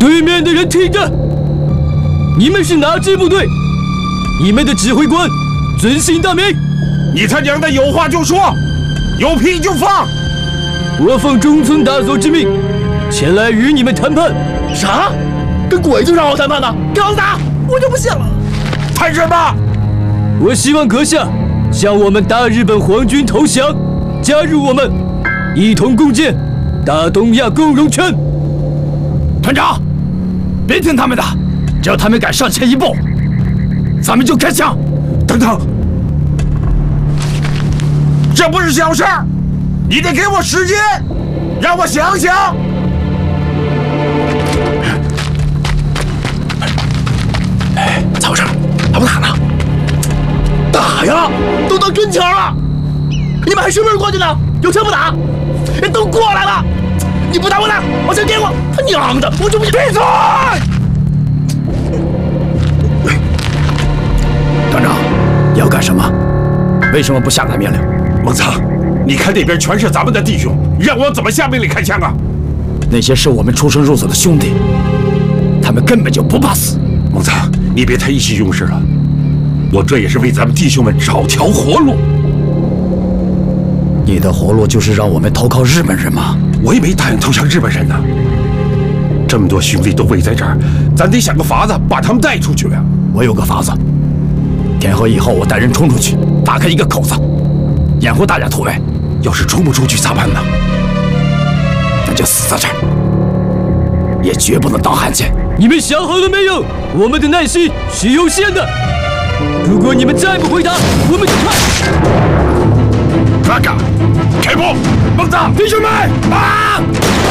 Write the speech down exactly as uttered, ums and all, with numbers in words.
对面的人听着，你们是哪支部队？你们的指挥官尊姓大名？ 你他娘的有话就说，有屁就放！ 我奉中村大佐之命，前来与你们谈判。 啥？跟鬼子让我谈判呢？刚打我就不信了！ 谈什么？ 我希望阁下向我们大日本皇军投降，加入我们，一同共建大东亚共荣圈。 团长，别听他们的，只要他们敢上前一步，咱们就开枪。 等等，这不是小事儿，你得给我时间，让我想想。 哎，咋回事？打不打呢？打呀！都到跟前了，你们还什么时候过去呢？有枪不打？人都过来了，你不打我打，往前点我！他娘的，我就不信！闭嘴！团长，你要干什么？为什么不下达命令？ 蒙藏，你看那边全是咱们的弟兄，让我怎么下命令开枪啊？ 那些是我们出生入死的兄弟，他们根本就不怕死。 蒙藏，你别太意气用事了。我这也是为咱们弟兄们找条活路。 你的活路就是让我们投靠日本人吗？ 我也没答应投降日本人呢。这么多兄弟都围在这儿，咱得想个法子把他们带出去呀。 我有个法子，天黑以后我带人冲出去，打开一个口子，掩护大家突围。 要是冲不出去咋办呢？ 那就死在这儿，也绝不能当汉奸。 你们想好了没有？我们的耐心是有限的。如果你们再不回答，我们就看。 拉嘎，开步！蒙藏，弟兄们，啊！